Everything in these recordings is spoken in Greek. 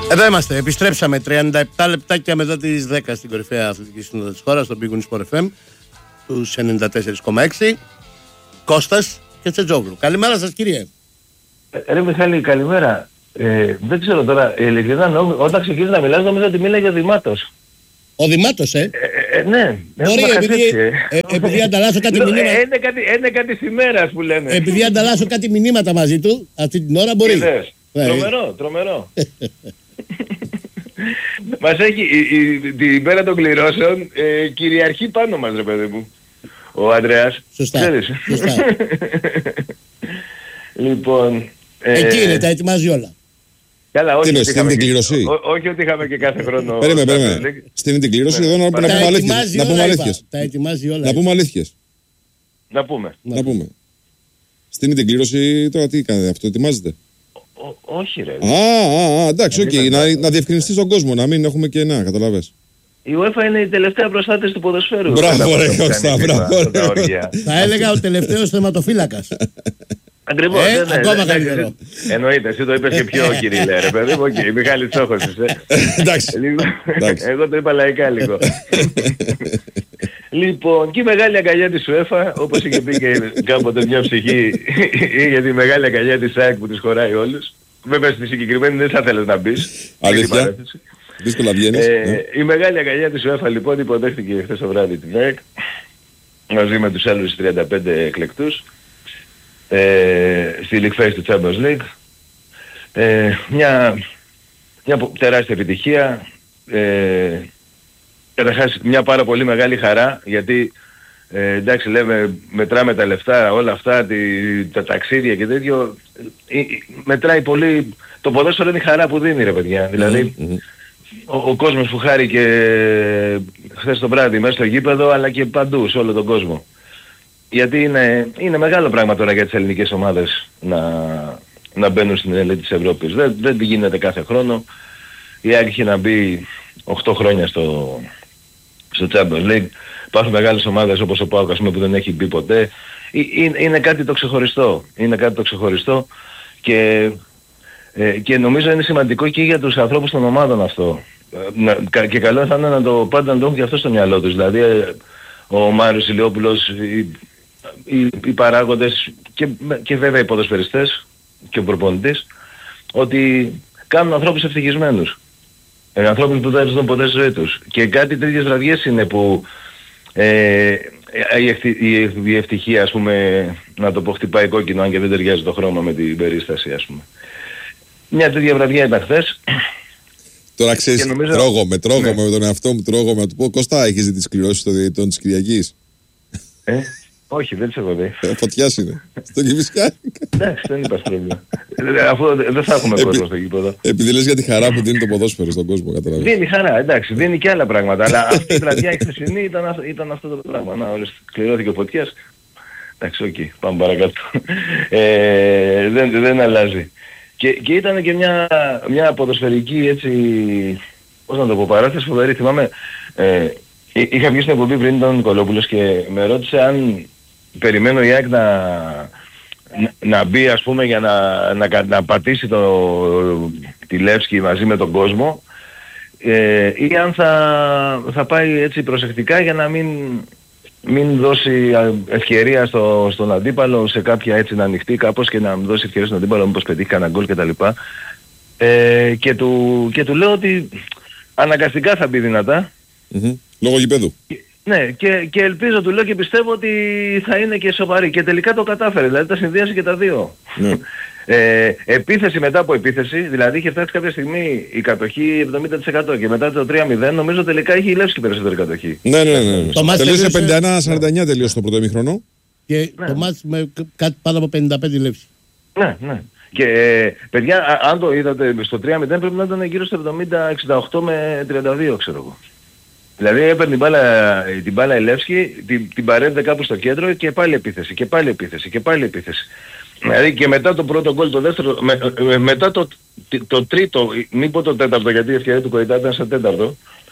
Εδώ είμαστε, επιστρέψαμε 37 λεπτάκια μετά τις 10 στην κορυφαία αθλητική σύνοδο της χώρας, στον Big Win Sport FM, τους 94,6. Κώστας και Τσετζόγλου. Καλημέρα σας, κύριε. Ρε Μιχάλη, καλημέρα. Δεν ξέρω τώρα, ειλικρινά, όταν ξεκίνησε να μιλάς νόμιζα ότι μίλαγε ο Δημάτος. Ο Δημάτος, ναι. Μπορεί, επειδή ανταλλάσσω κάτι μηνύματα. Είναι κάτι σημέρας που λένε. Επειδή ανταλλάσσω κάτι μηνύματα μαζί του, αυτή την ώρα μπορεί. Τρομερό. Μας έχει την πέρα των κληρώσεων κυριαρχεί πάνω μας, ρε παιδί μου, ο Ανδρέας. Σωστά. Λοιπόν, εκεί είναι, τα ετοιμάζει όλα. Καλά, όχι είναι, στείνει την κλήρωση. Όχι ότι είχαμε και κάθε χρόνο. Περίμενε. Στείνει την κλήρωση εδώ να πούμε αλήθειες. Τα ετοιμάζει όλα. Να πούμε αλήθειες. Να πούμε. Στείνει την κλήρωση τώρα, τι κάνετε, αυτό ετοιμάζετε? Όχι ρε. Εντάξει, οκ. Να διευκρινιστεί στον κόσμο, να μην έχουμε και καταλαβες. Η UEFA είναι η τελευταία προστάτευση του ποδοσφαίρου. Μπράβο ρε Κώστα, μπράβο. Θα έλεγα ο τελευταίος θεματοφύλακας. Ακριβώς. Ακόμα καλύτερο. Εννοείται, εσύ το είπες και πιο κύριε ρε παιδί μου. Μιχάλη Τσόχος είσαι. Εντάξει. Εγώ το είπα λαϊκά λίγο. Λοιπόν, και η μεγάλη αγκαλιά της UEFA, όπως είχε πει και κάποτε μια ψυχή, για τη μεγάλη αγκαλιά της ΑΕΚ που της χωράει όλους. Βέβαια στη συγκεκριμένη δεν θα θέλεις να μπεις. Αλήθεια. Δύσκολα βγαίνεις. Η μεγάλη αγκαλιά της UEFA λοιπόν υποδέχτηκε χθες το βράδυ την ΑΕΚ, μαζί με τους άλλους 35 εκλεκτούς, στη League Phase του Champions League. Μια τεράστια επιτυχία. Καταρχάς μια πάρα πολύ μεγάλη χαρά, γιατί εντάξει λέμε μετράμε τα λεφτά, όλα αυτά, τα ταξίδια και τέτοιο, μετράει πολύ, το ποδόσφαιρο είναι η χαρά που δίνει ρε παιδιά, δηλαδή ο κόσμος που χάρηκε χθες το βράδυ μέσα στο γήπεδο, αλλά και παντού σε όλο τον κόσμο. Γιατί είναι μεγάλο πράγμα τώρα για τις ελληνικές ομάδες να μπαίνουν στην ελίτ της Ευρώπης. Δεν γίνεται κάθε χρόνο. Η ΑΕΚ είχε να μπει 8 χρόνια στο Champions League. Υπάρχουν μεγάλες ομάδες όπως ο ΠΑΟΚ που δεν έχει μπει ποτέ. Είναι κάτι το ξεχωριστό. Και νομίζω είναι σημαντικό και για τους ανθρώπους των ομάδων αυτό. Και καλό θα είναι πάντα να το έχουν και αυτό στο μυαλό τους. Δηλαδή ο Μάριος Ηλιόπουλος, οι παράγοντες και βέβαια οι ποδοσφαιριστές και ο προπονητής, ότι κάνουν ανθρώπους ευτυχισμένους. Ανθρώπους που δεν ζουν ποτέ στη ζωή τους. Και κάτι τέτοιες βραδιές είναι που η ευτυχία, ας πούμε, να το πω, χτυπάει κόκκινο, αν και δεν ταιριάζει το χρώμα με την περίσταση, ας πούμε. Μια τέτοια βραδιά ήταν χθες. Τώρα ξέρεις, τρώγομαι με τον εαυτό μου, να του πω, Κώστα, έχεις δει τις κληρώσεις των διαιτητών της Κυριακής? Όχι, δεν σε έχω δει. Φωτιάς είναι. Στο Κηφισιά. Εντάξει, δεν υπάρχει πρόβλημα. Αφού δεν θα έχουμε κόσμο στο γήπεδο. Επειδή λες για τη χαρά που δίνει το ποδόσφαιρο στον κόσμο, καταλαβαίνεις. Δίνει χαρά, εντάξει, δίνει και άλλα πράγματα. Αλλά αυτή η βραδιά η χθεσινή ήταν αυτό το πράγμα. Να, όλες κληρώθηκε ο Φωτιάς. Εντάξει, οκ, πάμε παρακάτω. Δεν αλλάζει. Και ήταν και μια ποδοσφαιρική έτσι, πώς να το πω, παράσταση φοβερή. Θυμάμαι, είχα βγει στην εκπομπή πριν, ήταν ο Νικολόπουλος και με ρώτησε αν περιμένω η ΑΕΚ να μπει, ας πούμε, για να πατήσει τη Λεύσκη μαζί με τον κόσμο, ή αν θα πάει έτσι προσεκτικά για να μην δώσει ευκαιρία στον αντίπαλο, σε κάποια έτσι να ανοιχτεί κάπως και να δώσει ευκαιρία στον αντίπαλο μήπως πετύχει κανένα γκολ κτλ. Και του λέω ότι αναγκαστικά θα μπει δυνατά. Λόγω γηπέδου. Ναι, και ελπίζω, του λέω, και πιστεύω ότι θα είναι και σοβαρή. Και τελικά το κατάφερε, δηλαδή τα συνδύασε και τα δύο. Ναι. Επίθεση μετά από επίθεση, δηλαδή είχε φτάσει κάποια στιγμή η κατοχή 70% και μετά το 3-0 νομίζω τελικά είχε η Λεύσκη περισσότερη κατοχή. Ναι. Τελείωσε 51-49 τελείωσε το πρώτο ημίχρονο. Και το μάτς με κάτι πάνω από 55 Λεύσκη. Ναι. Και παιδιά, αν το είδατε στο 3-0 πρέπει να ήταν γύρω στο 70-68 με 32, ξέρω εγώ. Δηλαδή έπαιρνε την μπάλα η Λεύσκη, την παρέδεται κάπου στο κέντρο και πάλι επίθεση και πάλι επίθεση. Δηλαδή και μετά το πρώτο γκολ, το δεύτερο, μετά το τρίτο, μήπως το τέταρτο, γιατί η ευκαιρία του Κοϊτά ήταν σε τέταρτο,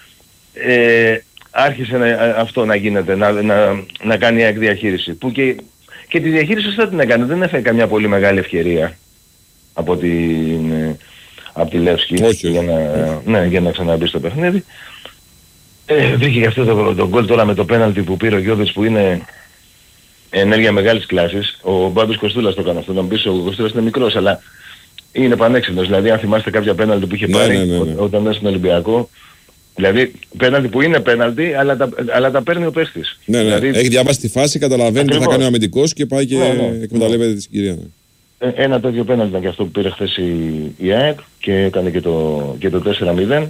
άρχισε αυτό να γίνεται, να κάνει η εκδιαχείριση. Που και τη διαχείριση δεν την έκανε, δεν έφερε καμιά πολύ μεγάλη ευκαιρία από τη Λεύσκη για να ξαναμπεί στο παιχνίδι. Βρήκε και αυτό το γκολ τώρα με το πέναλτι που πήρε ο Γιώβιτς, που είναι ενέργεια μεγάλης κλάσης. Ο Μπάμπης Κοστούλας το έκανε αυτό, να μου πεις, ο Κοστούλας είναι μικρός, αλλά είναι πανέξυπνος. Δηλαδή αν θυμάστε κάποια πέναλτι που είχε πάρει όταν ήταν στον Ολυμπιακό, δηλαδή πέναλτι που είναι πέναλτι, αλλά τα παίρνει ο παίχτης. Ναι, δηλαδή, έχει διαβάσει τη φάση, καταλαβαίνει τι θα κάνει ο αμυντικός και πάει και εκμεταλλεύεται τη συγκυρία. Ένα τέτοιο πέναλτι ήταν και αυτό που πήρε χθες η ΑΕΚ και έκανε και το 4-0.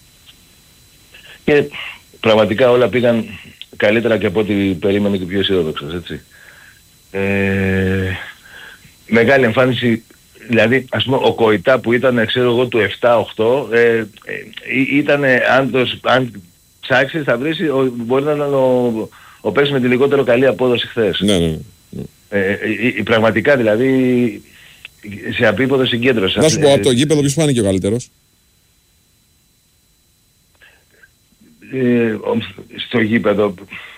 Και πραγματικά όλα πήγαν καλύτερα και από ό,τι περίμενε και πιο αισιόδοξος, έτσι. Μεγάλη εμφάνιση, δηλαδή ας πούμε ο Κοϊτά που ήταν, ξέρω εγώ, του 7-8, ήταν, αν ψάξεις θα βρεις, μπορεί να ήταν ο παίκτης με τη λιγότερο καλή απόδοση χθες. Ναι. Πραγματικά δηλαδή σε απίποδο συγκέντρωση. Να σου πω, από το γήπεδο ποιος φάνηκε ο καλύτερος? Στο γήπεδο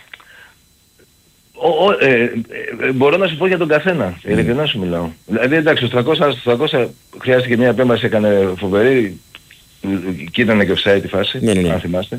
μπορώ να σου πω για τον καθένα, ειλικρινά σου μιλάω. Δηλαδή εντάξει, ο 300 χρειάστηκε μια επέμβαση, έκανε φοβερή και ήταν και offside τη φάση, αν θυμάστε.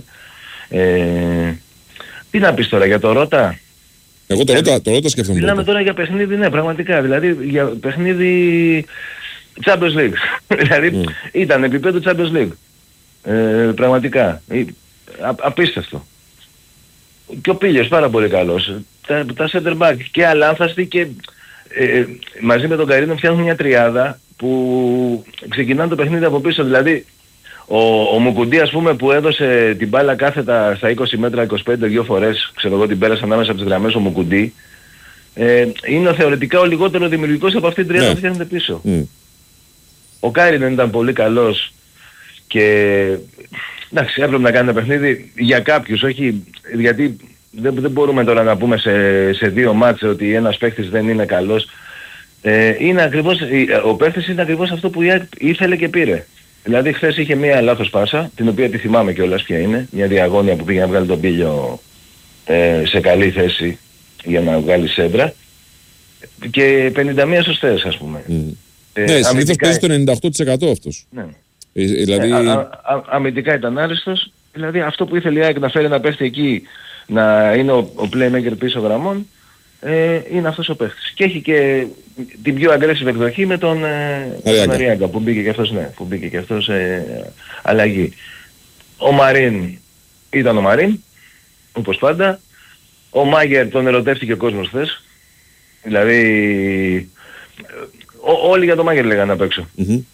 Τι να πεις τώρα για το Ρώτα? Εγώ το Ρώτα σκέφτομαι. Μιλάμε τώρα για παιχνίδι, ναι, πραγματικά, δηλαδή για παιχνίδι Champions League. Δηλαδή ήταν επίπεδο Champions League. Πραγματικά. Απίστευτο. Και ο Πίλιος πάρα πολύ καλός. Τα center back και αλάνθαστοι και μαζί με τον Καρίνο φτιάχνουν μια τριάδα που ξεκινάνε το παιχνίδι από πίσω. Δηλαδή ο Μουκουντή, ας πούμε, που έδωσε την μπάλα κάθετα στα 20 μέτρα 25 δύο φορές, ξέρω εγώ, την πέρασε ανάμεσα από τις γραμμές ο Μουκουντή, είναι θεωρητικά ο λιγότερο δημιουργικός από αυτή την τριάδα που φτιάχνεται πίσω. Ο Κάρινεν ήταν πολύ καλός και εντάξει, έπρεπε να κάνει ένα παιχνίδι για κάποιους, όχι γιατί δεν μπορούμε τώρα να πούμε σε δύο μάτς ότι ένας παίκτης δεν είναι καλός. Είναι ακριβώς, ο παίκτης είναι ακριβώς αυτό που ήθελε και πήρε. Δηλαδή χθες είχε μία λάθος πάσα, την οποία τη θυμάμαι κιόλας ποια είναι, μια διαγώνια που πήγε να βγάλει τον Πίλιο σε καλή θέση για να βγάλει σέντρα και 51 σωστές, ας πούμε. Ναι, συνήθως παίζει το 98% αυτός. Ναι. Δηλαδή... αμυντικά ήταν άριστος, δηλαδή αυτό που ήθελε η ΑΕΚ να φέρει να πέφτει εκεί, να είναι ο playmaker πίσω γραμμών, είναι αυτός ο παίχτης. Και έχει και την πιο aggressive εκδοχή με τον Αριάγκα που μπήκε και αυτός, αλλαγή. Ο Μαρίν ήταν ο Μαρίν, όπως πάντα. Ο Μάγερ τον ερωτεύτηκε ο κόσμος χθες. Δηλαδή όλοι για τον Μάγερ λέγανε απ' έξω.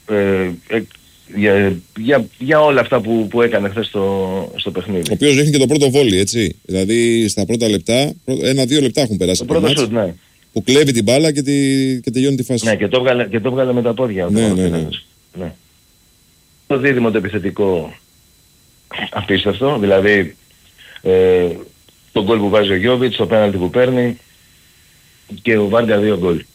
Για όλα αυτά που έκανε χθες στο παιχνίδι. Ο οποίος ρίχνει και το πρώτο βόλι, έτσι. Δηλαδή στα πρώτα λεπτά, 1-2 λεπτά έχουν περάσει. Το πρώτο σουτ, ναι. Που κλέβει την μπάλα και τελειώνει τη φάση. Ναι, και το έβγαλε με τα πόδια. Ναι. Το δίδυμο το επιθετικό απίστευτο, δηλαδή το γκολ που βάζει ο Γιώβιτς, το πέναλτι που παίρνει και ο Βάρντα 2 γκολ.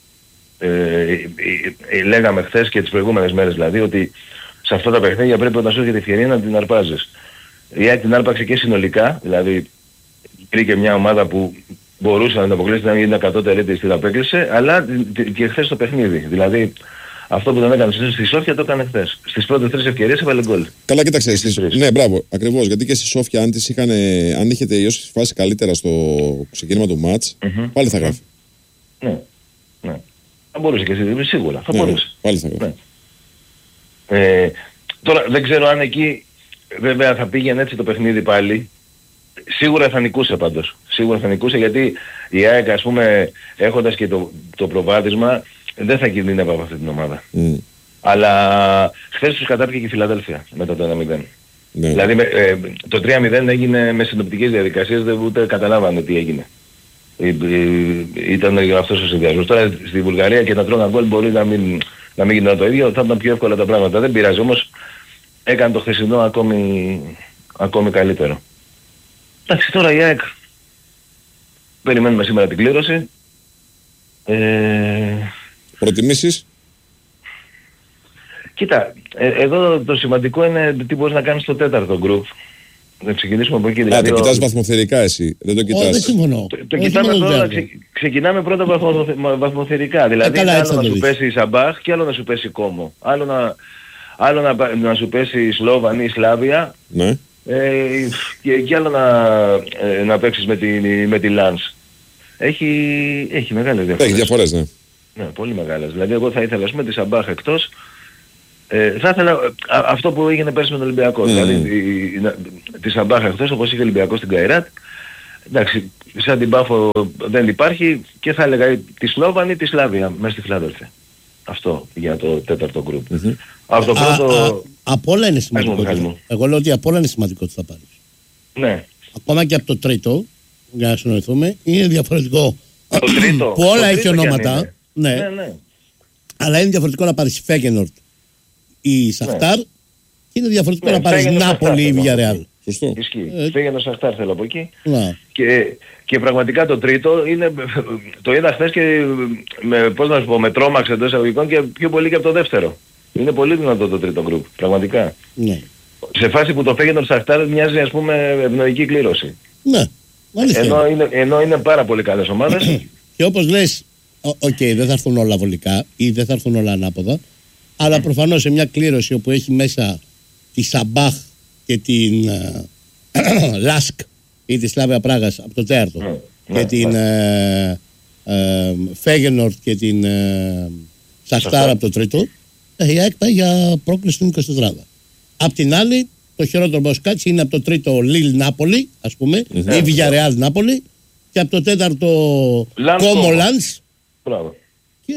Λέγαμε χθες και τις προηγούμενες μέρες δηλαδή ότι σε αυτά τα παιχνίδια πρέπει όταν σου έρχεται ευκαιρία να την αρπάζεις. Η ΑΕΚ την άρπαξε και συνολικά, δηλαδή υπήρχε μια ομάδα που μπορούσε να την αποκλείσει, να γίνει κατώτερη της, την απέκλεισε, αλλά και χθες το παιχνίδι. Δηλαδή αυτό που δεν έκανε στη Σόφια το έκανε χθες. Στις πρώτες 3 ευκαιρίες έβαλε γκολ. Καλά, κοίταξε. Ναι, μπράβο, ακριβώς. Γιατί και στη Σόφια, αν είχε τελειώσει φάση καλύτερα στο ξεκίνημα του μάτς, πάλι θα γράφει. Ναι. Θα μπορούσε και εσύ, σίγουρα. Θα μπορούσε. Πάλι θα γράφει. Τώρα δεν ξέρω αν εκεί βέβαια θα πήγαινε έτσι το παιχνίδι πάλι. Σίγουρα θα νικούσε πάντως. Σίγουρα θα νικούσε γιατί η ΑΕΚ, ας πούμε, έχοντας και το προβάδισμα, δεν θα κινδύνευε από αυτή την ομάδα. Αλλά χθες τους κατάπηκε και η Φιλαδέλφια μετά το 1-0. Ναι. Δηλαδή το 3-0 έγινε με συνοπτικές διαδικασίες, ούτε καταλάβανε τι έγινε. Ήταν αυτός ο συνδυασμός. Τώρα στη Βουλγαρία και να τρώνε γκολ μπορεί να μην γινόταν το ίδιο, θα ήταν πιο εύκολα τα πράγματα. Δεν πειράζει όμως, έκανε το χθεσινό ακόμη καλύτερο. Εντάξει, τώρα η ΑΕΚ περιμένουμε σήμερα την κλήρωση. Προτιμήσεις? Κοίτα, εδώ το σημαντικό είναι τι μπορείς να κάνεις στο τέταρτο γκρουπ. Να ξεκινήσουμε από εκεί. Δηλαδή, το κοιτάς βαθμοθερικά εσύ, δεν το κοιτάς. Δεν συμφωνώ. Το κοιτάμε τώρα, ξεκινάμε πρώτα βαθμοθερικά. Δηλαδή άλλο να σου πέσει η Σαμπάχ και άλλο να σου πέσει Κόμο. άλλο να σου πέσει η Σλόβαν ή η Σλάβια, Ναι. και άλλο να παίξεις με τη Λανς. Έχει μεγάλες διαφορές. Έχει διαφορές, ναι. Ναι, πολύ μεγάλες. Δηλαδή εγώ θα ήθελα, ας πούμε, τη Σαμπάχ εκτός. Θα ήθελα αυτό που έγινε πέρσι με τον Ολυμπιακό. Δηλαδή τη Σαμπάχ εκτός, όπως είχε ο Ολυμπιακός στην Καϊράτ. Εντάξει, σαν την Πάφο δεν υπάρχει και θα έλεγα τη Σλόβαν ή τη Σλάβια μέσα στη Φιλαδέλφια. Αυτό για το τέταρτο γκρουπ. Από το πρώτο... Από όλα είναι σημαντικό. Εγώ λέω ότι από όλα είναι σημαντικό ότι θα πάρεις. Ναι. Ακόμα και από το τρίτο, για να συνοηθούμε, είναι διαφορετικό. Το τρίτο. Που όλα έχει ονόματα. Ναι. Αλλά είναι διαφορετικό να πάρεις Φέγενορντ ή Σαχτάρ και είναι διαφορετικό να πάρεις Νάπολη ή Βιγιαρεάλ. Σωστό. Ισχύει. Φέγενορντ Σαχτάρ θέλω από εκεί. Και πραγματικά το τρίτο είναι, το είδα χθες και πώς να σου πω, με τρόμαξε εντός εισαγωγικών και πιο πολύ και από το δεύτερο. Είναι πολύ δυνατό το τρίτο γκρουπ, πραγματικά. Ναι. Σε φάση που το Φέγενορντ Σαχτάρ μοιάζει, ας πούμε, ευνοϊκή κλήρωση. Ναι. Ενώ είναι πάρα πολύ καλές ομάδες. Και όπως λες, δεν θα έρθουν όλα βολικά ή δεν θα έρθουν όλα ανάποδα, αλλά προφανώς σε μια κλήρωση όπου έχει μέσα τη Σαμπάχ και την Λάσκ ή τη Σλάβια Πράγας από το τέταρτο και την Φέγενορντ και την Σαχτάρ από το τρίτο, η ΑΕΚ πάει για πρόκληση στην 24. Απ' την άλλη, το χειρότερο που κάτσει είναι από το τρίτο Λίλ Νάπολη, ας πούμε, ή Βιγιαρεάλ Νάπολη, και από το τέταρτο Κόμο Λανς, και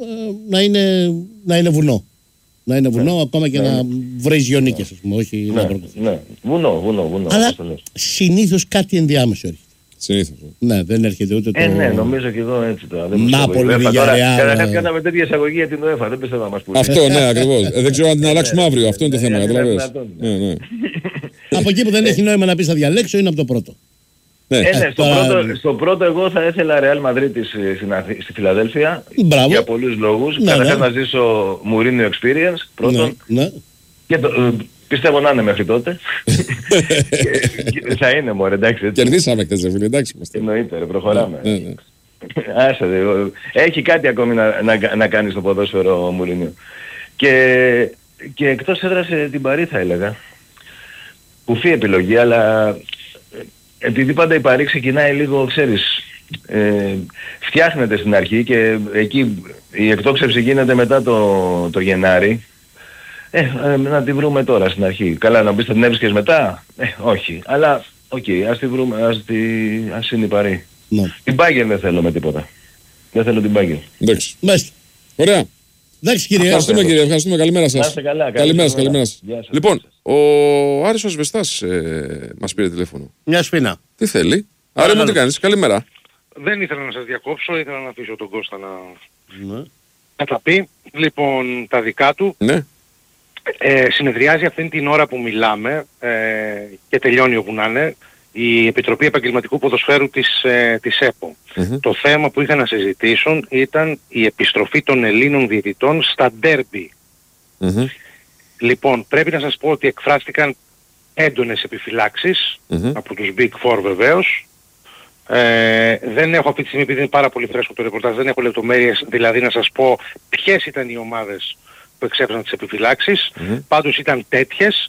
να είναι βουνό. Να είναι βουνό, ακόμα και να βρεις δυο νίκες, ας πούμε, όχι να προκριθεί. Ναι, βουνό. Αλλά συνήθως κάτι ενδιάμεσο έρχεται. Συνήθως. Ναι, δεν έρχεται ούτε το... Ναι, νομίζω και εγώ έτσι τώρα. Νάπολη, Βιγιαρεάλ. Καταρχάς κάναμε τέτοια εισαγωγή για την UEFA, δεν πιστεύω να μας πούνε. Αυτό, ναι, ακριβώς. Δεν ξέρω αν την αλλάξουμε αύριο, αυτό είναι το θέμα, καταλαβαίνεις. Από εκεί που δεν έχει νόημα να πεις θα διαλέξω είναι από το πρώτο. Στο πρώτο εγώ θα ήθελα Real Madrid στη Φιλαδέλφια για πολλούς λόγους. Καταρχάς να ζήσω Mourinho experience πρώτον. Και πιστεύω να είναι μέχρι τότε. Θα είναι μωρέ, εντάξει. Κερδίσαμε χτες, φίλε, εντάξει. Εννοείται, προχωράμε. Άσε, έχει κάτι ακόμη να κάνει στο ποδόσφαιρο ο Mourinho. Και εκτός έδρασε την Παρί θα έλεγα. Κουφή επιλογή, αλλά επειδή πάντα η Παρί ξεκινάει λίγο, ξέρεις, φτιάχνεται στην αρχή και εκεί η εκτόξευση γίνεται μετά το Γενάρη. Να τη βρούμε τώρα στην αρχή. Καλά, να πεις θα την έβρισκες μετά. Όχι. Αλλά, ας τη βρούμε, ας είναι η Παρί. Την Bayern δεν θέλω με τίποτα. Δεν θέλω την Bayern. Εντάξει. Ωραία. Εντάξει κύριε. Ευχαριστούμε κύριε, ευχαριστούμε. Καλημέρα σας. Να είστε καλά. Καλημέρα σας. Λοιπόν, ο Άρης ο Ασβεστάς μας πήρε τηλέφωνο. Μια σφίνα. Τι θέλει? Άρη μου τι κάνεις? Καλημέρα. Δεν ήθελα να σας διακόψω, ήθελα να αφήσω τον Κώστα να τα πει. Λοιπόν, τα δικά του. Ναι. Συνεδριάζει αυτήν την ώρα που μιλάμε και τελειώνει όπου να είναι η Επιτροπή Επαγγελματικού Ποδοσφαίρου της ΕΠΟ. Το θέμα που είχαν να συζητήσουν ήταν η επιστροφή των Ελλήνων διαιτητών στα ντέρμπι. Λοιπόν, πρέπει να σας πω ότι εκφράστηκαν έντονες επιφυλάξεις από τους Big Four βεβαίως. Δεν έχω αυτή τη στιγμή, επειδή είναι πάρα πολύ φρέσκο το ρεπορτάζ, δεν έχω λεπτομέρειες δηλαδή να σας πω ποιες ήταν οι ομάδες που εξέφρασαν τις επιφυλάξεις. Πάντως ήταν τέτοιες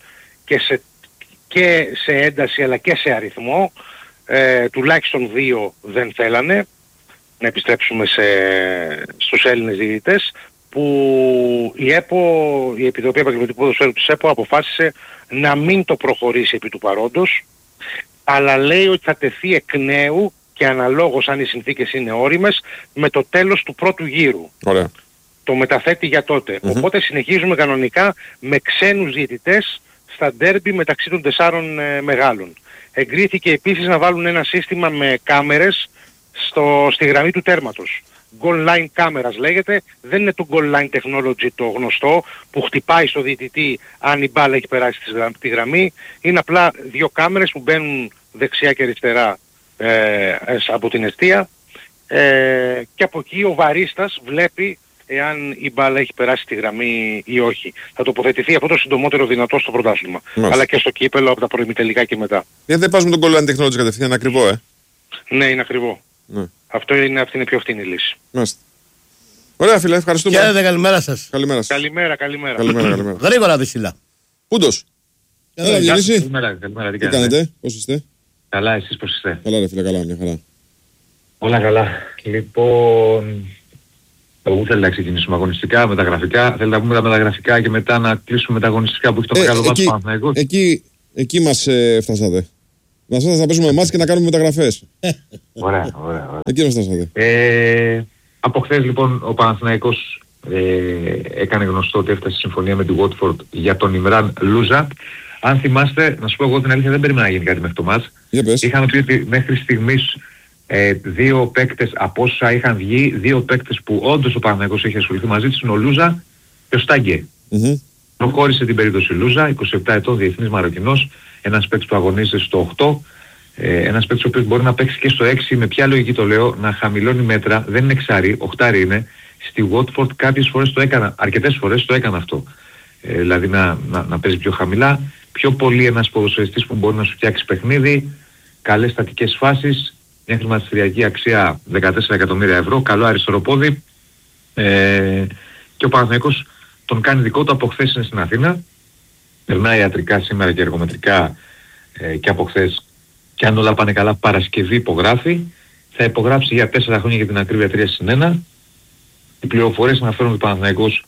και σε ένταση αλλά και σε αριθμό. Τουλάχιστον 2 δεν θέλανε να επιστρέψουμε στους Έλληνες διαιτητές, που η Επιτροπή Επαγγελματικού Ποδοσφαίρου της ΕΠΟ αποφάσισε να μην το προχωρήσει επί του παρόντος, αλλά λέει ότι θα τεθεί εκ νέου και αναλόγως αν οι συνθήκες είναι όριμες με το τέλος του πρώτου γύρου. Ωραία. Το μεταθέτει για τότε. Οπότε συνεχίζουμε κανονικά με ξένους διαιτητές στα ντέρμπι μεταξύ των 4 μεγάλων. Εγκρίθηκε επίσης να βάλουν ένα σύστημα με κάμερες στη γραμμή του τέρματος. Goal line cameras λέγεται, δεν είναι το goal line technology το γνωστό που χτυπάει στο διαιτητή αν η μπάλα έχει περάσει τη γραμμή. Είναι απλά 2 κάμερες που μπαίνουν δεξιά και αριστερά από την εστία και από εκεί ο βαρίστας βλέπει εάν η μπάλα έχει περάσει τη γραμμή ή όχι. Θα τοποθετηθεί αυτό το συντομότερο δυνατό στο πρωτάθλημα. Αλλά και στο κύπελλο από τα προημιτελικά και μετά. Γιατί δεν πας με τον goal line technology κατευθείαν, είναι ακριβό, Ναι, είναι ακριβό. Ναι. Αυτή είναι πιο φθηνή λύση. Μάλιστα. Ωραία, φίλε, ευχαριστούμε. Χαίρετε, καλημέρα σας. Καλημέρα σας. Καλημέρα. Γρήγορα, Βυσίλα. Πούντος. Έλα, Διονύση. Καλημέρα, Τι κάνετε, πώς είστε? Καλά, εσείς πώς είστε? Καλά, ρε φίλε, καλά, μια χαρά. Όλα καλά. Λοιπόν, εγώ θέλω να ξεκινήσουμε αγωνιστικά, μεταγραφικά. Θέλω να πούμε τα μεταγραφικά και μετά να κλείσουμε τα αγωνιστικά που έχει το μεγάλο βάθος Παναθηναϊκός. Εκεί μας φτάσατε. Μας φτάσατε να παίζουμε εμάς και να κάνουμε μεταγραφές. Ωραία. Εκεί μας φτάσατε. Από χθες λοιπόν ο Παναθηναϊκός έκανε γνωστό ότι έφτασε συμφωνία με τη Watford για τον Ιμράν Λούζα. Αν θυμάστε, να σου πω εγώ την αλήθεια, δεν περίμενα να γίνει κάτι μέχρι το μάτς. Είχαμε πει ότι μέχρι στιγμής δύο παίκτες από όσα είχαν βγει, δύο παίκτες που όντως ο Παναθηναϊκός είχε ασχοληθεί μαζί τους είναι ο Λούζα και ο Στάγκε. Προχώρησε την περίπτωση Λούζα, 27 ετών, διεθνής Μαροκινός, ένας παίκτης που αγωνίζεται στο 8, ένας παίκτης ο οποίος μπορεί να παίξει και στο 6, με ποια λογική το λέω, να χαμηλώνει μέτρα, δεν είναι εξάρι, οχτάρι είναι. Στη Watford κάποιες φορές το έκανα, αρκετές φορές το έκανα αυτό. Δηλαδή να παίζει πιο χαμηλά, πιο πολύ ένας ποδοσφαιριστής που μπορεί να σου φτιάξει παιχνίδι, καλές στατικές φάσεις, μια χρηματιστηριακή αξία 14 εκατομμύρια ευρώ, καλό αριστερό πόδι, και ο Παναθηναϊκός τον κάνει δικό του. Από χθες είναι στην Αθήνα, περνάει ιατρικά σήμερα και εργομετρικά και από χθες, και αν όλα πάνε καλά Παρασκευή υπογράφει, θα υπογράψει για 4 χρόνια για την ακρίβεια 3+1. Οι πληροφορίες αναφέρουν ότι ο Παναθηναϊκός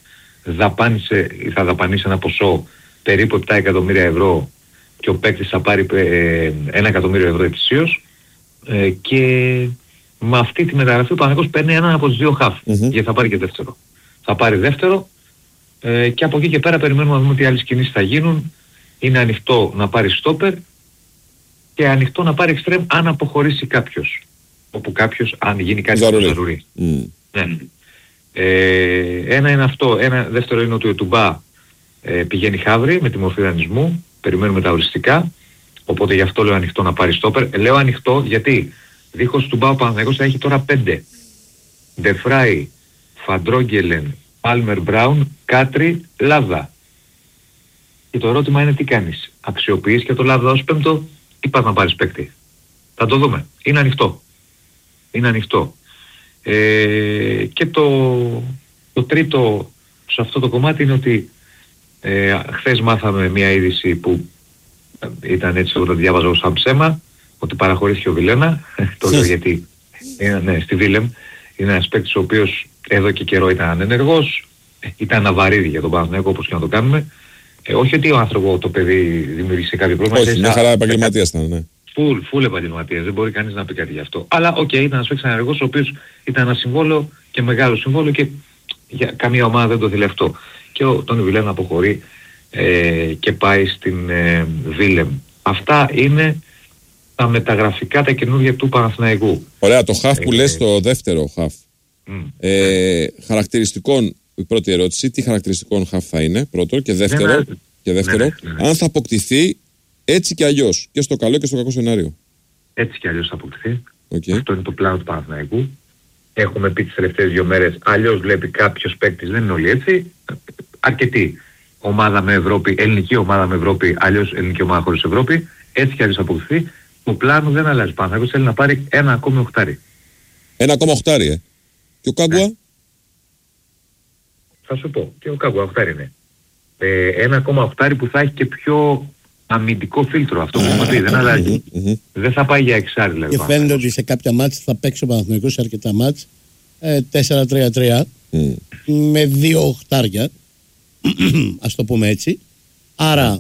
θα δαπανίσει ένα ποσό περίπου 7 εκατομμύρια ευρώ και ο παίκτης θα πάρει 1 εκατομμύριο ευρώ ετησίως, και με αυτή τη μεταγραφή ο Παναθηναϊκός παίρνει έναν από τους δύο χαφ, γιατί θα πάρει και δεύτερο. Θα πάρει δεύτερο, και από εκεί και πέρα περιμένουμε να δούμε τι άλλες κινήσεις θα γίνουν. Είναι ανοιχτό να πάρει στόπερ και ανοιχτό να πάρει εξτρέμ αν αποχωρήσει κάποιος. Όπου κάποιος, αν γίνει κάτι ζαρουρί. Ναι. Ένα είναι αυτό. Ένα δεύτερο είναι ότι ο Τουμπά πηγαίνει Χαύρη με τη μορφή δανεισμού. Περιμένουμε τα οριστικά. Οπότε γι' αυτό λέω ανοιχτό να πάρει στόπερ. Λέω ανοιχτό γιατί δίχως Τουμπά ο Παναθηναϊκός θα έχει τώρα 5. Ντεφράι, Φαντρόγγελεν, Πάλμερ Μπράουν, Κάτρι, Λάβδα. Και το ερώτημα είναι τι κάνεις. Αξιοποιείς και το Λάβδα ως πέμπτο ή πας να πάρεις παίκτη. Θα το δούμε. Είναι ανοιχτό. Και το τρίτο σε αυτό το κομμάτι είναι ότι χθες μάθαμε μια είδηση που ήταν έτσι όταν διάβαζα ως σαν ψέμα, ότι παραχωρήθηκε ο Βιλένα. Το λέω γιατί στη Βίλεμ είναι ένας παίκτης ο οποίος εδώ και καιρό ήταν ανενεργός, ήταν ένα βαρύδι για τον Παναθηναϊκό όπως και να το κάνουμε. Όχι ότι ο άνθρωπο το παιδί δημιουργήσε κάποιο πρόβλημα. Όχι, μια χαρά επαγγελματίας ήταν, ναι. Φουλ επαγγελματίας, δεν μπορεί κανείς να πει κάτι γι' αυτό. Αλλά ήταν ένας παίκτης ανενεργός ο οποίος ήταν ένα συμβόλαιο και μεγάλο συμβόλαιο και για καμία ομάδα δεν το θέλει αυτό. Και τον Βιλένα αποχωρεί και πάει στην Βίλεμ. Αυτά είναι τα μεταγραφικά, τα καινούργια του Παναθηναϊκού. Ωραία, το χαφ που λες, το δεύτερο χαφ. Χαρακτηριστικών, η πρώτη ερώτηση, τι χαρακτηριστικών χαφ θα είναι, πρώτο, και δεύτερο, αν θα αποκτηθεί έτσι και αλλιώς, και στο καλό και στο κακό σενάριο. Έτσι και αλλιώς θα αποκτηθεί. Αυτό είναι το πλάνο του Παναθηναϊκού. Έχουμε πει τις τελευταίες 2 μέρες, αλλιώς βλέπει κάποιος παίκτης, δεν είναι όλοι έτσι. Αρκετή ομάδα με Ευρώπη, ελληνική ομάδα με Ευρώπη, αλλιώς ελληνική ομάδα χωρίς Ευρώπη. Έτσι και αλλιώς θα αποκτηθεί. Το πλάνο δεν αλλάζει. Ο Παναθηναϊκός θέλει να πάρει 1,8. 1,8, Και ο Κάγκουα. Θα σου πω. Και ο Κάγκουα 8 είναι. 1,8 που θα έχει και πιο αμυντικό φίλτρο. Αυτό που έχουμε πει. Δεν αλλάζει. Δεν θα πάει για εξάρι δηλαδή. Και φαίνεται ότι σε κάποια μάτς θα παίξει ο Παναθηναϊκός σε αρκετά μάτς 4-3-3 με 2 οχτάρια. Ας το πούμε έτσι. Άρα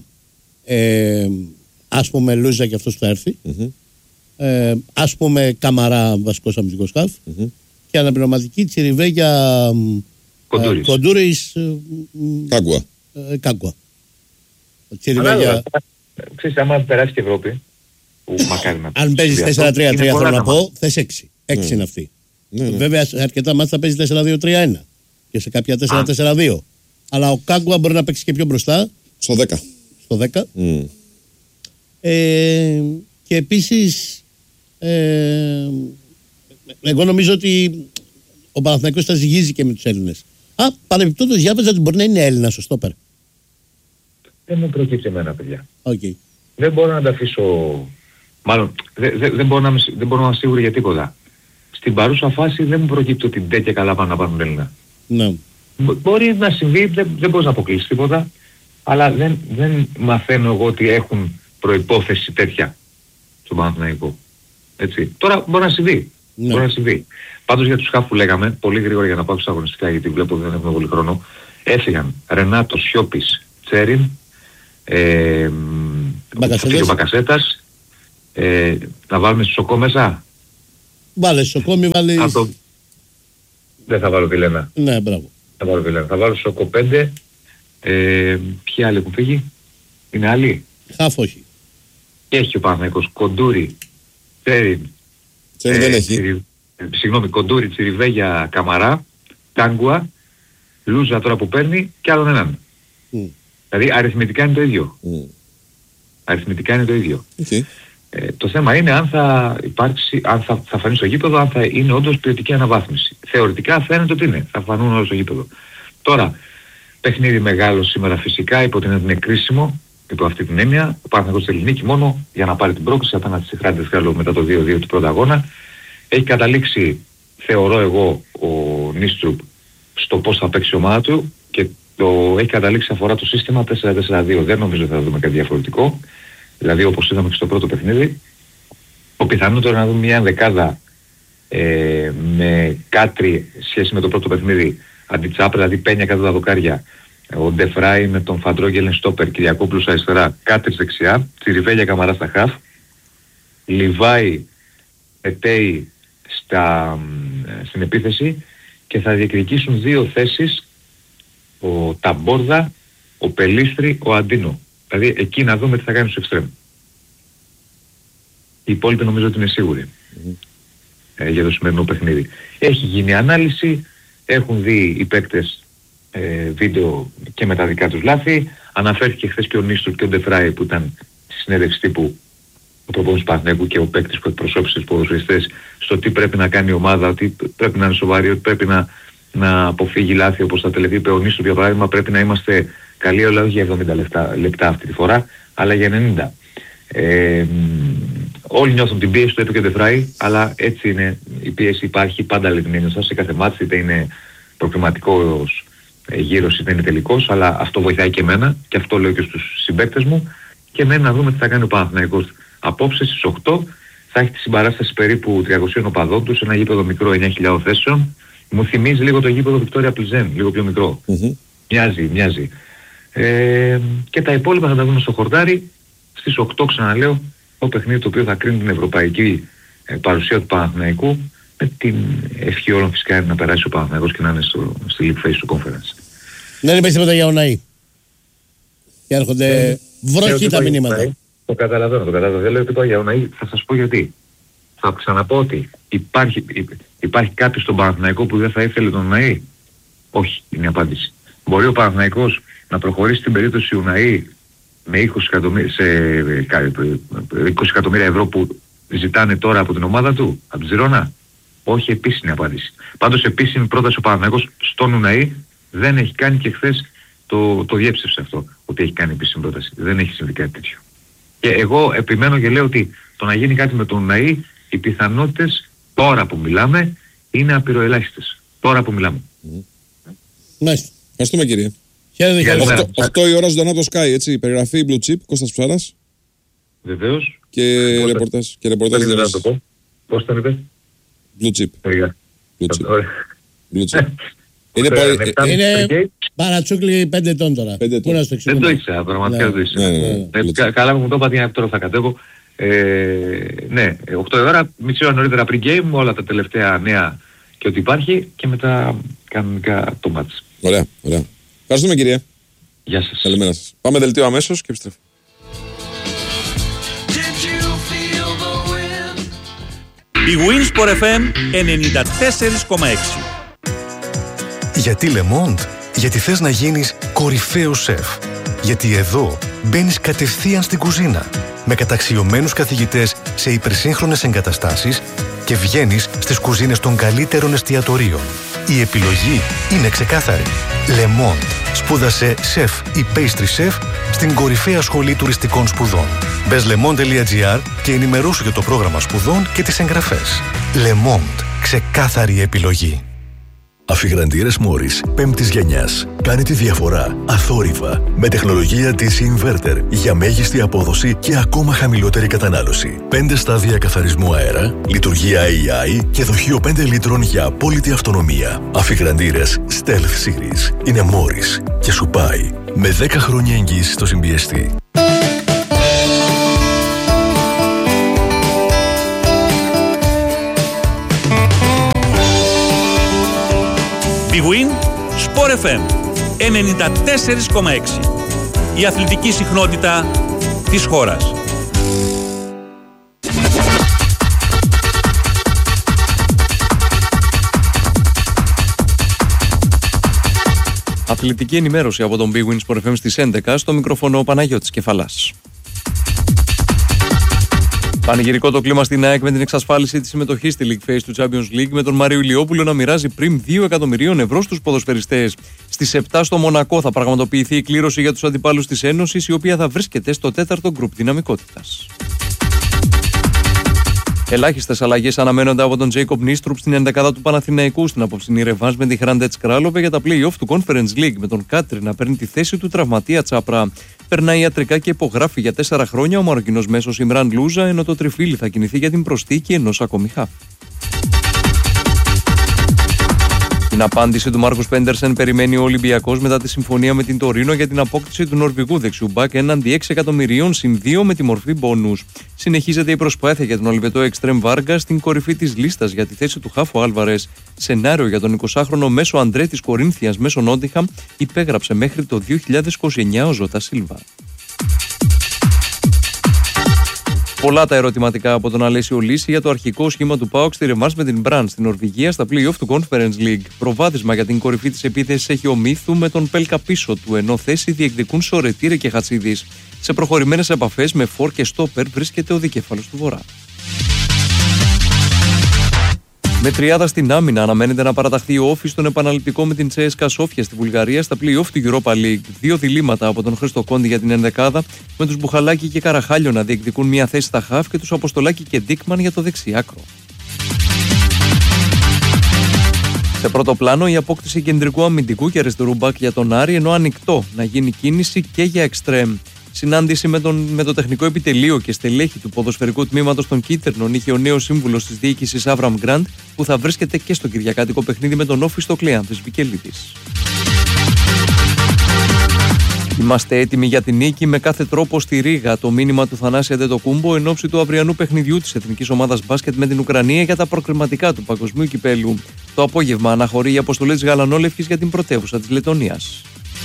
ας πούμε Λούζα και αυτός που θα έρθει. Ας πούμε Καμαρά βασικός αμυντικός χαφ. Και αναπληρωματική Τσιριβέ για Κοντούρης Κάγκουα. Τσιριβέ για... Ξέρεις, άμα περάσει και Ευρώπη, που μακάρι να αν παίζεις 4-3-3 θέλω να πω, θες 6. 6 είναι αυτή. Βέβαια σε αρκετά μάτια θα παίζει 4-2-3-1 και σε κάποια 4-4-2. Αλλά ο Κάγκουα μπορεί να παίξει και πιο μπροστά. Στο 10. Και επίσης εγώ νομίζω ότι ο Παναθηναϊκός θα ζυγίζει και με τους Έλληνες. Παρεμπιπτόντως διάβαζα ότι μπορεί να είναι Έλληνας ο στόπερ. Δεν μου προκύψει εμένα, παιδιά. Okay. Δεν μπορώ να τα αφήσω. Μάλλον δεν μπορώ να είμαι σίγουροι για τίποτα. Στην παρούσα φάση δεν μου προκύπτει ότι ντε και καλά πάνε να πάρουν Έλληνα. Ναι. Μπορεί να συμβεί, δεν μπορείς να αποκλείσεις τίποτα, αλλά δεν μαθαίνω εγώ ότι έχουν προϋπόθεση τέτοια στον Παναθηναϊκό. Έτσι. Τώρα μπορεί να συμβεί. Ναι. Μπορεί να συμβεί. Πάντως για τους χαφ που λέγαμε, πολύ γρήγορα για να πάω στα αγωνιστικά, γιατί βλέπω δεν έχουμε πολύ χρόνο, έφυγαν Ρενάτο, Σιώπης, Τσέριν, Μπακασέτας, να βάλουμε Σοκό μέσα. Βάλε Σοκό, μη βάλεις... Δεν θα βάλω Βιλένα. Ναι, μπράβο. Θα βάλω Σοκό 5. Ποιοι άλλοι έχουν φύγει? Είναι άλλοι? Χαφ όχι. Έχει ο Παναθηναϊκός Κοντούρι, Τσέριν δεν έχει. Κοντούρι, Τσιριβέγια, Καμαρά, Τάγκουα, Λούζα τώρα που παίρνει και άλλον έναν. Δηλαδή αριθμητικά είναι το ίδιο. Αριθμητικά είναι το ίδιο. Okay. Το θέμα είναι αν θα υπάρξει, αν θα φανεί στο γήπεδο, αν θα είναι όντως ποιοτική αναβάθμιση. Θεωρητικά φαίνεται ότι είναι, θα φανούν όλα στο γήπεδο. Τώρα, παιχνίδι μεγάλο σήμερα φυσικά, υπό την έννοια είναι κρίσιμο, υπό αυτή την έννοια. Ο Παναθηναϊκός θέλει νίκη μόνο για να πάρει την πρόκληση απέναντι στη Χράντες Γάλλο μετά το 2-2 του πρώτου αγώνα. Έχει καταλήξει, θεωρώ εγώ, ο Νίστρουπ στο πώς θα παίξει η ομάδα του και έχει καταλήξει αφορά το σύστημα 4-4-2. Δεν νομίζω ότι θα δούμε κάτι διαφορετικό. Δηλαδή όπως είδαμε και στο πρώτο παιχνίδι. Το πιθανότερο να δούμε μια ενδεκάδα με Κάτρι σχέση με το πρώτο παιχνίδι αντιτσάπ, δηλαδή Πένια κάτω τα δοκάρια, ο Ντεφράι με τον Φαντρόγγελεν στόπερ, Κυριακόπουλος αριστερά, Κάτρις δεξιά, Τσιριβέλια Καμαρά στα χαφ, Λιβάη Ετέι στην επίθεση και θα διεκδικήσουν 2 θέσεις ο Ταμπόρδα, ο Πελίστρη, ο Αντίνο. Δηλαδή εκεί να δούμε τι θα κάνει στους εξτρέμ. Οι υπόλοιποι νομίζω ότι είναι σίγουροι για το σημερινό παιχνίδι. Έχει γίνει ανάλυση, έχουν δει οι παίκτες βίντεο και με τα δικά τους λάθη. Αναφέρθηκε χθες και ο Νίστρου και ο Ντεφράι που ήταν στη συνέντευξη τύπου ο προπονητής του Παναθηναϊκού και ο παίκτης που εκπροσώπησε τους ποδοσφαιριστές στο τι πρέπει να κάνει η ομάδα, ότι πρέπει να είναι σοβαρή, ότι πρέπει να αποφύγει λάθη όπως τα τελετήπε ο Νίστρου για παράδειγμα, πρέπει να είμαστε καλοί όλα όχι για 70 λεπτά αυτή τη φορά, αλλά για 90. Όλοι νιώθουν την πίεση, το είπε και ο Ντεφράι, αλλά έτσι είναι, η πίεση υπάρχει πάντα, λέει την έννοια σε κάθε μάτς, είτε είναι προκριματικός γύρος είτε είναι τελικός, αλλά αυτό βοηθάει και εμένα και αυτό λέω και στους συμπαίκτες μου και εμένα να δούμε τι θα κάνει ο Παναθηναϊκός. Απόψε στις 8 θα έχει τη συμπαράσταση περίπου 300 οπαδών του σε ένα γήπεδο μικρό 9.000 θέσεων. Μου θυμίζει λίγο το γήπεδο Βικτόρια Πλιζέν, λίγο πιο μικρό. Μοιάζει. Και τα υπόλοιπα θα τα δούμε στο χορτάρι. Στις 8 ξαναλέω, το παιχνίδι το οποίο θα κρίνει την ευρωπαϊκή παρουσία του Παναθηναϊκού, με την ευχή όλων φυσικά να περάσει ο Παναθηναϊκός και να είναι στη League Phase του Conference. Δεν είπες τίποτα για ΟΝΑΗ. Και έρχονται βροχή τα μηνύματα. Το καταλαβαίνω. Δεν λέω τίποτα για ΟΝΑΗ, θα σας πω γιατί. Θα ξαναπώ ότι υπάρχει κάποιος στον Παναθηναϊκό που δεν θα ήθελε τον ΟΝΑΗ. Όχι, είναι η απάντηση. Μπορεί ο Παναθηναϊκός να προχωρήσει στην περίπτωση ΟΝΑΗ με 20 εκατομμύρια ευρώ που ζητάνε τώρα από την ομάδα του, από τη Ζιρόνα. Όχι, επίσημη απάντηση. Πάντως επίσημη πρόταση ο Παναθηναϊκός στον ΟΝΑΗ δεν έχει κάνει και χθες το διέψευσε αυτό, ότι έχει κάνει επίσημη πρόταση. Δεν έχει συμβεί κάτι τέτοιο. Και εγώ επιμένω και λέω ότι το να γίνει κάτι με τον ΟΝΑΗ, οι πιθανότητες τώρα που μιλάμε είναι απειροελάχιστες. Τώρα που μιλάμε. Μάλιστα. Ευχαριστούμε κύριε. 8 η ώρα ζωντανά το Sky, έτσι. Περιγραφή Blue Chip, Κώστας Ψάρας. Βεβαίως. Και ρεπορτάζ διαβάσεις. Πώς τον είπε? Blue Chip. Blue Chip. Είναι παρατσούκλι 5 ετών τώρα. Δεν το ήξερα, πραγματικά δεν το ήξερα. Καλά μου το είπατε, τώρα θα κατέβω. Ναι, 8 η ώρα, μισή ώρα νωρίτερα πριν game, όλα τα τελευταία νέα και ό,τι υπάρχει και μετά κανονικά το μάτς. Ωραία. Ευχαριστούμε κυρία. Γεια σας. Καλημέρα σας. Πάμε δελτίο αμέσως και επιστρέφω. Η Winsport FM 94,6. Γιατί Le Monde? Γιατί θες να γίνεις κορυφαίος σεφ. Γιατί εδώ μπαίνεις κατευθείαν στην κουζίνα με καταξιωμένους καθηγητές σε υπερσύγχρονες εγκαταστάσεις και βγαίνεις στις κουζίνες των καλύτερων εστιατορίων. Η επιλογή είναι ξεκάθαρη. Le Monde. Σπούδασε σεφ ή pastry chef στην κορυφαία σχολή τουριστικών σπουδών. Μπες lemonde.gr και ενημερώσου για το πρόγραμμα σπουδών και τις εγγραφές. Le Monde. Ξεκάθαρη επιλογή. Αφιγραντήρες Μόρις 5ης γενιάς. Κάνει τη διαφορά αθόρυβα με τεχνολογία DC Inverter για μέγιστη απόδοση και ακόμα χαμηλότερη κατανάλωση. 5 στάδια καθαρισμού αέρα, λειτουργία AI και δοχείο 5 λίτρων για απόλυτη αυτονομία. Αφιγραντήρες Stealth Series είναι Μόρις και σου πάει με 10 χρόνια εγγύηση στο συμπιεστή. Big Win Sport FM 94,6. Η αθλητική συχνότητα της χώρας. Αθλητική ενημέρωση από τον Big Win Sport FM στις 11, στο μικρόφωνο ο Παναγιώτης Κεφαλάς. Πανηγυρικό το κλίμα στην ΑΕΚ με την εξασφάλιση της συμμετοχής στη League Phase του Champions League, με τον Μάριο Ηλιόπουλο να μοιράζει πριν 2 εκατομμυρίων ευρώ στους ποδοσφαιριστές. Στις 7 στο Μονακό θα πραγματοποιηθεί η κλήρωση για τους αντιπάλους της Ένωσης, η οποία θα βρίσκεται στο 4ο γκρουπ δυναμικότητας. Ελάχιστες αλλαγές αναμένονται από τον Τζέικοπ Νίστρουπ στην ενδεκάδα του Παναθηναϊκού στην απόψινή ρεβάνς με τη Χράντετς Κράλοβε για τα play-off του Conference League, με τον Κάτρι να παίρνει τη θέση του τραυματία Τσάπρα. Περνάει ιατρικά και υπογράφει για 4 χρόνια ο Μαροκινός μέσος Ιμράν Λούζα, ενώ το τριφύλι θα κινηθεί για την προσθήκη ενός ακόμη χαφ. Την απάντηση του Μάρκους Πέντερσεν περιμένει ο Ολυμπιακός μετά τη συμφωνία με την Τωρίνο για την απόκτηση του Νορβηγού δεξιού μπακ έναντι 6 εκατομμυρίων συν 2 με τη μορφή μπόνους. Συνεχίζεται η προσπάθεια για τον Ολυβετό Εκστρέμ Βάργα στην κορυφή της λίστας για τη θέση του Χάφο Άλβαρες. Σενάριο για τον 20χρονο μέσο Αντρέ της Κορίνθιας μέσω Νότιχαμ υπέγραψε μέχρι το 2029 ο Ζώτα Σίλβα. Πολλά τα ερωτηματικά από τον Αλέσιο Λύση για το αρχικό σχήμα του ΠΑΟΚ στη ρεβάνς με την Μπραντ στην Νορβηγία στα play-off του Conference League. Προβάδισμα για την κορυφή της επίθεσης έχει ο Μύθου με τον Πέλκα πίσω του, ενώ θέση διεκδικούν Σορετήρε και Χατσίδης. Σε προχωρημένες επαφές με φορ και στόπερ βρίσκεται ο δικέφαλος του Βορρά. Με τριάδα στην άμυνα αναμένεται να παραταχθεί ο Όφη στον επαναληπτικό με την CSKA Σόφια στη Βουλγαρία στα play-off του Europa League. 2 διλήμματα από τον Χρήστο Κόντι για την ενδεκάδα, με τους Μπουχαλάκη και Καραχάλιο να διεκδικούν μια θέση στα χαφ και τους Αποστολάκη και Ντίκμαν για το δεξιάκρο. Σε πρώτο πλάνο η απόκτηση κεντρικού αμυντικού και αριστερού μπακ για τον Άρη, ενώ ανοιχτό να γίνει κίνηση και για εξτρέμ. Συνάντηση με το τεχνικό επιτελείο και στελέχη του ποδοσφαιρικού τμήματος των Κίτρινων είχε ο νέος σύμβουλος της διοίκησης Άβραμ Γκραντ, που θα βρίσκεται και στο κυριακάτικο παιχνίδι με τον Όφη στο Κλεάνθης Βικελίδης. Είμαστε έτοιμοι για την νίκη με κάθε τρόπο στη Ρήγα. Το μήνυμα του Θανάση Αντετοκούμπο εν ώψη του αυριανού παιχνιδιού της Εθνικής Ομάδας Μπάσκετ με την Ουκρανία για τα προκριματικά του Παγκοσμίου Κυπέλου. Το απόγευμα αναχωρεί η αποστολή της Γαλανόλευκης για την πρωτεύουσα της Λετωνίας.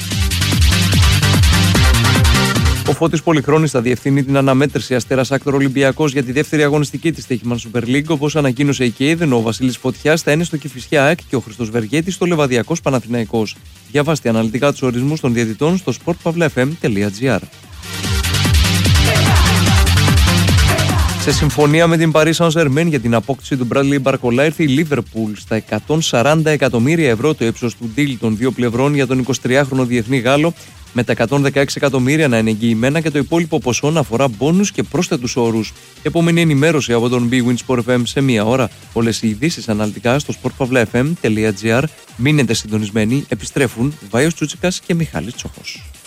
Ο Φώτης Πολυχρόνης θα διευθύνει την αναμέτρηση Αστέρας Άκτορ Ολυμπιακός για τη δεύτερη αγωνιστική της Τέχημαν Super League, όπως ανακοίνωσε η ΚΕΙΔ, ο Βασίλης Φωτιάς θα είναι στο Κηφισιά ΑΕΚ και ο Χριστός Βεργέτης στο Λεβαδιακός Παναθηναϊκός. Διαβάστε αναλυτικά τους ορισμούς των διαιτητών στο sportpavlafm.gr. Σε συμφωνία με την Paris Saint-Germain για την απόκτηση του Bradley Barcola ήρθε η Liverpool στα 140 εκατομμύρια ευρώ το ύψος του deal των δύο πλευρών για τον 23χρονο διεθνή Γάλλο, με τα 116 εκατομμύρια να είναι εγγυημένα και το υπόλοιπο ποσό να αφορά μπόνους και πρόσθετους όρους. Επόμενη ενημέρωση από τον Big Win Sport FM σε μία ώρα. Όλες οι ειδήσεις αναλυτικά στο sportpavlafm.gr. Μείνετε συντονισμένοι, επιστρέφουν Βάιος Τσούτσικας και Μιχάλης Τσόχος.